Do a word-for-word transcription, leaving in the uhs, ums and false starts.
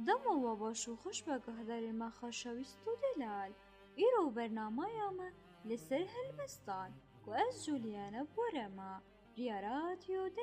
بەردەمەوە بەش و خۆش بەگەهدەرێمە خۆشەویست و دەلال ئیرۆ بەرنامەیەمە لەسەر هەلمەستان و ئەس جولیانە بۆرەمە ریارات و